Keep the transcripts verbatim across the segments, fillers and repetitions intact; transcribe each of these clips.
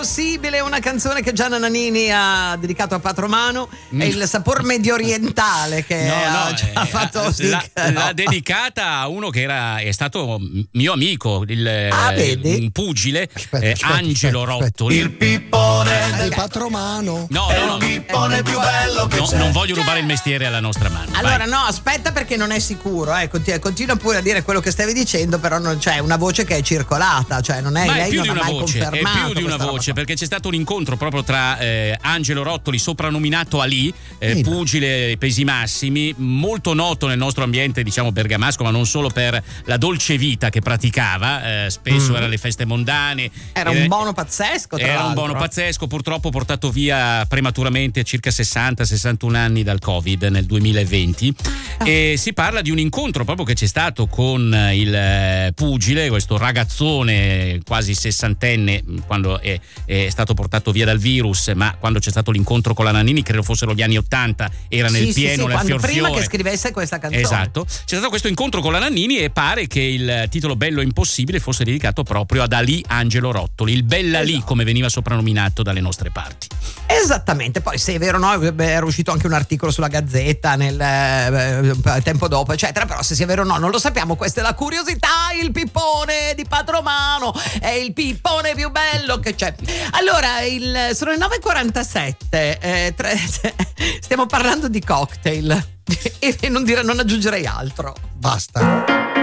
Impossibile, una canzone che Gianna Nannini ha dedicato a Patromano, è il sapor medio orientale che no, ha no, già eh, fatto sì l'ha, che, no. l'ha dedicata a uno che era è stato mio amico, il, ah, vedi? un pugile, aspetta, eh, aspetta, Angelo aspetta, Rottoli. Il pippone del Patromano. No, è no, il pippone più bello che no, c'è. non voglio rubare il mestiere alla nostra mano. Allora vai. no, aspetta, perché non è sicuro, eh. continua, continua pure a dire quello che stavi dicendo, però non c'è una voce che è circolata, cioè non è, Ma è lei più non di ha una mai voce, è confermato più di una questa voce, roba. perché c'è stato un incontro proprio tra eh, Angelo Rottoli, soprannominato Ali, eh, Sì. pugile pesi massimi, molto noto nel nostro ambiente, diciamo bergamasco, ma non solo per la dolce vita che praticava, eh, spesso Mm. era alle feste mondane. Era eh, un bono pazzesco, tra Era un l'altro. buono pazzesco, purtroppo portato via prematuramente a circa sessanta sessantuno anni dal Covid nel duemilaventi. Ah. E si parla di un incontro proprio che c'è stato con il eh, pugile, questo ragazzone quasi sessantenne, quando è, è stato portato via dal virus, ma quando c'è stato l'incontro con la Nannini, credo fossero gli anni ottanta, era nel Sì, sì, pieno, sì, la quando fior prima fiore. che scrivesse questa canzone. Esatto, c'è stato questo incontro con la Nannini e pare che il titolo Bello e Impossibile fosse dedicato proprio ad Ali Angelo Rottoli, il Bell'Ali, Esatto. come veniva soprannominato dalle nostre parti. Esattamente, poi se è vero o no, beh, era uscito anche un articolo sulla Gazzetta nel eh, tempo dopo, eccetera, però se sia vero o no non lo sappiamo, questa è la curiosità, il pippone di Patromano è il pippone più bello che c'è. Allora, il, sono le nove e quarantasette, eh, tre, stiamo parlando di cocktail e non, dire, non aggiungerei altro. Basta.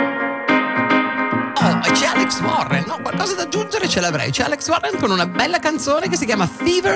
Oh, c'è Alex Warren, no, qualcosa da aggiungere ce l'avrei, c'è Alex Warren con una bella canzone che si chiama Fever